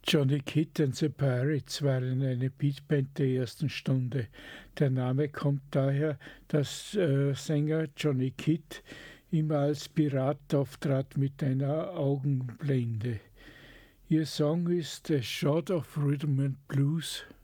Johnny Kidd and the Pirates waren eine Beatband der ersten Stunde. Der Name kommt daher, dass Sänger Johnny Kidd immer als Pirat auftrat mit einer Augenblende. Ihr Song ist A Shot of Rhythm and Blues